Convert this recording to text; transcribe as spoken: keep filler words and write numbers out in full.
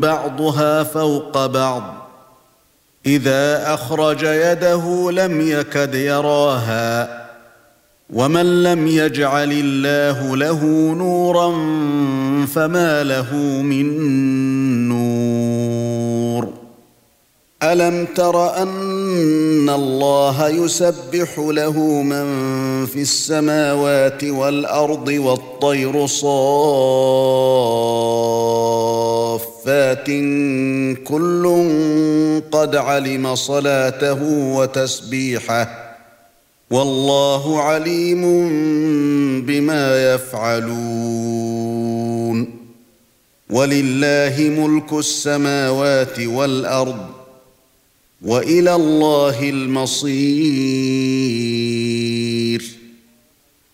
بعضها فوق بعض إذا أخرج يده لم يكد يراها ومن لم يجعل الله له نورا فما له من نور ألم تر أن الله يسبح له من في السماوات والأرض والطير صافات كل قد علم صلاته وتسبيحه والله عليم بما يفعلون ولله ملك السماوات والأرض وإلى الله المصير